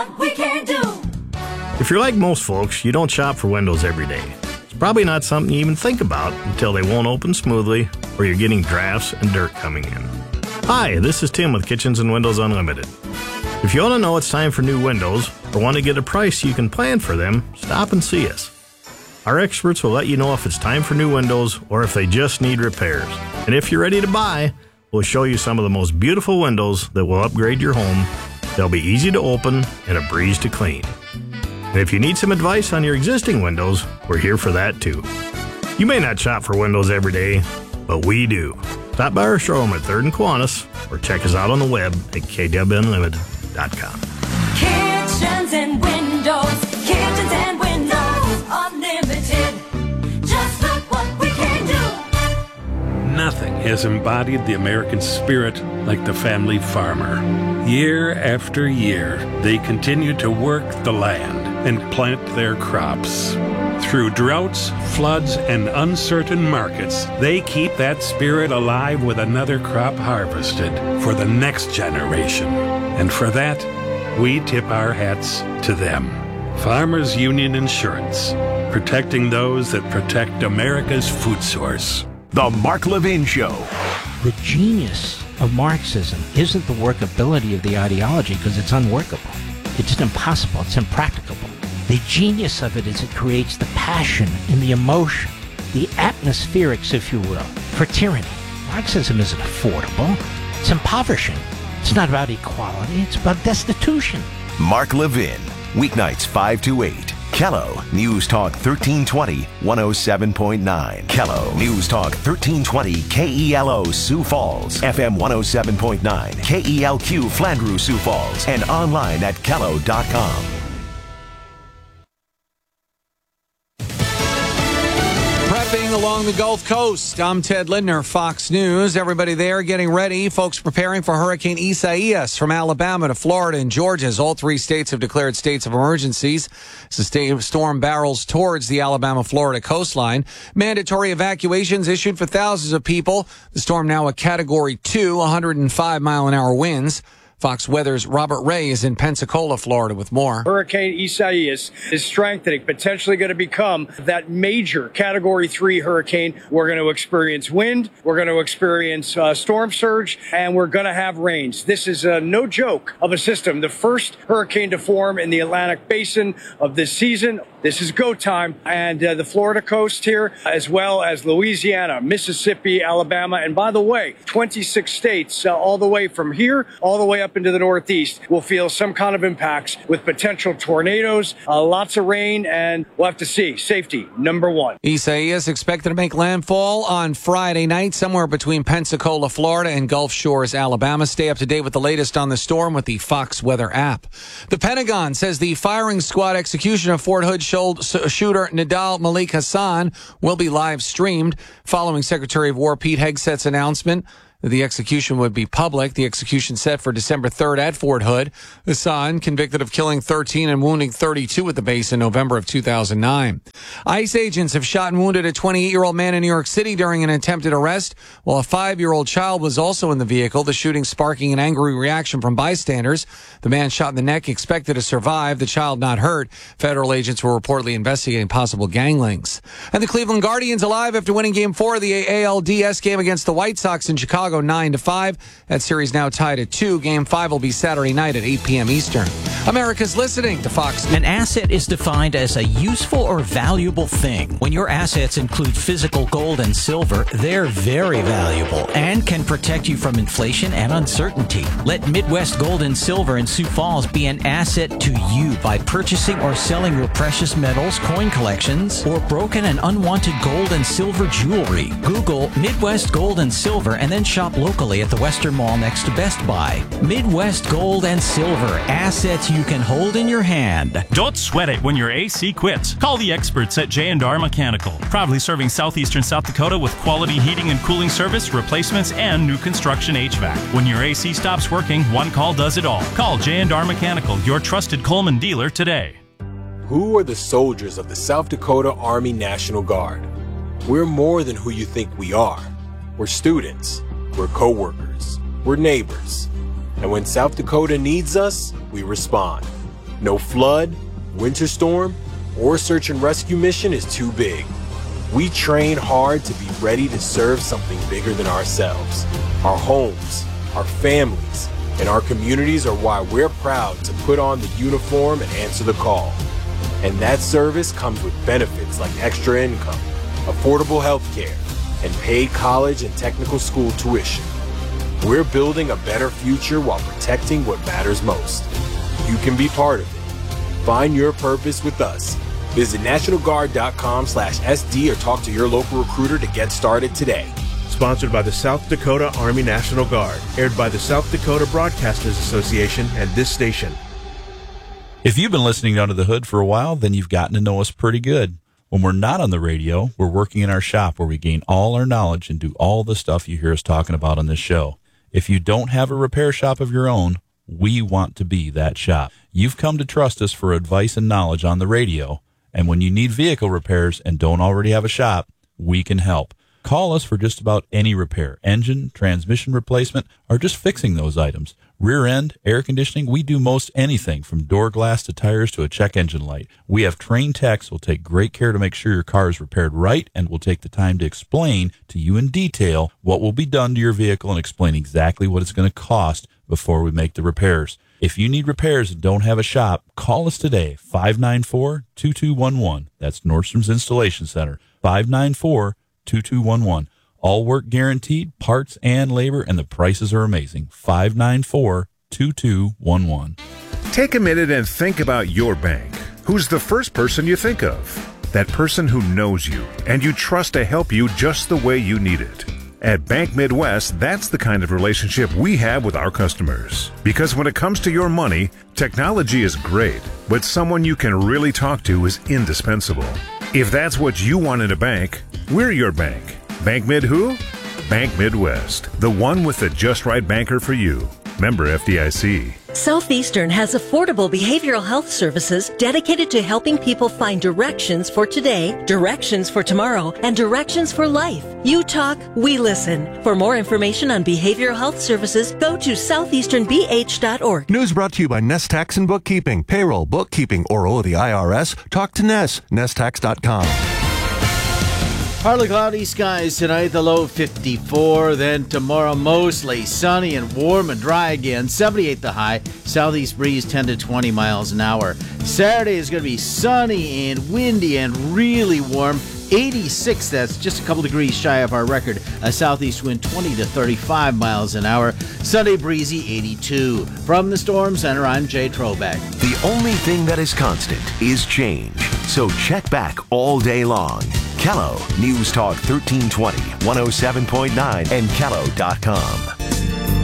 We can do. If you're like most folks, you don't shop for windows every day. It's probably not something you even think about until they won't open smoothly or you're getting drafts and dirt coming in. Hi, this is Tim with Kitchens and Windows Unlimited. If you want to know it's time for new windows or want to get a price so you can plan for them, stop and see us. Our experts will let you know if it's time for new windows or if they just need repairs. And if you're ready to buy, we'll show you some of the most beautiful windows that will upgrade your home. They'll be easy to open and a breeze to clean. And if you need some advice on your existing windows, we're here for that too. You may not shop for windows every day, but we do. Stop by our showroom at 3rd and Kiwanis or check us out on the web at kwunlimited.com. Kitchens and Windows Unlimited. Just look what we can do. Nothing has embodied the American spirit like the family farmer. Year after year, they continue to work the land and plant their crops. Through droughts, floods, and uncertain markets, they keep that spirit alive with another crop harvested for the next generation. And for that, we tip our hats to them. Farmers Union Insurance, protecting those that protect America's food source. The Mark Levin Show. The genius of Marxism isn't the workability of the ideology because it's unworkable. It's impossible. It's impracticable. The genius of it is it creates the passion and the emotion, the atmospherics, if you will, for tyranny. Marxism isn't affordable. It's impoverishing. It's not about equality. It's about destitution. Mark Levin. Weeknights 5 to 8. Kello News Talk 1320 107.9. Kello News Talk 1320 KELO Sioux Falls, FM 107.9 KELQ Flandreau Sioux Falls, and online at kello.com. Prepping along the Gulf Coast. I'm Ted Lindner, Fox News. Everybody there getting ready. Folks preparing for Hurricane Isaias from Alabama to Florida and Georgia, as all three states have declared states of emergencies. The storm barrels towards the Alabama-Florida coastline. Mandatory evacuations issued for thousands of people. The storm now a Category 2, 105-mile-an-hour winds. Fox Weather's Robert Ray is in Pensacola, Florida, with more. Hurricane Isaias is strengthening, potentially going to become that major Category 3 hurricane. We're going to experience wind, we're going to experience storm surge, and we're going to have rains. This is no joke of a system. The first hurricane to form in the Atlantic Basin of this season. This is go time. And the Florida coast here, as well as Louisiana, Mississippi, Alabama, and by the way, 26 states all the way from here, all the way up into the Northeast will feel some kind of impacts with potential tornadoes, lots of rain, and we'll have to see. Safety, number one. Isaias expected to make landfall on Friday night, somewhere between Pensacola, Florida, and Gulf Shores, Alabama. Stay up to date with the latest on the storm with the Fox Weather app. The Pentagon says the firing squad execution of Fort Hood shooter Nidal Malik Hassan will be live streamed following Secretary of War Pete Hegseth's announcement that the execution would be public. The execution set for December 3rd at Fort Hood. Hassan, convicted of killing 13 and wounding 32 at the base in November of 2009. ICE agents have shot and wounded a 28-year-old man in New York City during an attempted arrest, while a 5-year-old child was also in the vehicle, the shooting sparking an angry reaction from bystanders. The man shot in the neck expected to survive, the child not hurt. Federal agents were reportedly investigating possible gang links. And the Cleveland Guardians alive after winning Game 4 of the ALDS game against the White Sox in Chicago. 9-5. That series now tied at 2. Game 5 will be Saturday night at 8 p.m. Eastern. America's listening to Fox. An asset is defined as a useful or valuable thing. When your assets include physical gold and silver, they're very valuable and can protect you from inflation and uncertainty. Let Midwest Gold and Silver in Sioux Falls be an asset to you by purchasing or selling your precious metals, coin collections, or broken and unwanted gold and silver jewelry. Google Midwest Gold and Silver and then shop locally at the Western Mall next to Best Buy. Midwest Gold and Silver, assets you can hold in your hand. Don't sweat it when your AC quits. Call the experts at J&R Mechanical, proudly serving southeastern South Dakota with quality heating and cooling service, replacements, and new construction HVAC. When your AC stops working, one call does it all. Call J&R Mechanical, your trusted Coleman dealer today. Who are the soldiers of the South Dakota Army National Guard? We're more than who you think we are. We're students. We're co-workers. We're neighbors. And when South Dakota needs us, we respond. No flood, winter storm, or search and rescue mission is too big. We train hard to be ready to serve something bigger than ourselves. Our homes, our families, and our communities are why we're proud to put on the uniform and answer the call. And that service comes with benefits like extra income, affordable health care, and paid college and technical school tuition. We're building a better future while protecting what matters most. You can be part of it. Find your purpose with us. Visit NationalGuard.com/SD or talk to your local recruiter to get started today. Sponsored by the South Dakota Army National Guard. Aired by the South Dakota Broadcasters Association and this station. If you've been listening to Under the Hood for a while, then you've gotten to know us pretty good. When we're not on the radio, we're working in our shop where we gain all our knowledge and do all the stuff you hear us talking about on this show. If you don't have a repair shop of your own, we want to be that shop. You've come to trust us for advice and knowledge on the radio. And when you need vehicle repairs and don't already have a shop, we can help. Call us for just about any repair, engine, transmission replacement, or just fixing those items. Rear end, air conditioning, we do most anything from door glass to tires to a check engine light. We have trained techs who will take great care to make sure your car is repaired right and will take the time to explain to you in detail what will be done to your vehicle and explain exactly what it's going to cost before we make the repairs. If you need repairs and don't have a shop, call us today, 594-2211. That's Nordstrom's Installation Center, 594-2211. All work guaranteed, parts and labor, and the prices are amazing. 594-2211. Take a minute and think about your bank. Who's the first person you think of? That person who knows you and you trust to help you just the way you need it. At Bank Midwest, that's the kind of relationship we have with our customers. Because when it comes to your money, technology is great, but someone you can really talk to is indispensable. If that's what you want in a bank, we're your bank. Bank Mid who? Bank Midwest, the one with the just right banker for you. Member FDIC. Southeastern has affordable behavioral health services dedicated to helping people find directions for today, directions for tomorrow, and directions for life. You talk, we listen. For more information on behavioral health services, go to southeasternbh.org. News brought to you by Nest Tax and Bookkeeping. Payroll, bookkeeping, or owe the IRS? Talk to Nest. nesttax.com. Partly cloudy skies tonight, the low 54. Then tomorrow, mostly sunny and warm and dry again. 78 the high. Southeast breeze 10 to 20 miles an hour. Saturday is going to be sunny and windy and really warm. 86, that's just a couple degrees shy of our record. A southeast wind 20 to 35 miles an hour. Sunday breezy 82. From the Storm Center, I'm Jay Trobeck. The only thing that is constant is change. So check back all day long. Kello, News Talk 1320, 107.9, and Kello.com.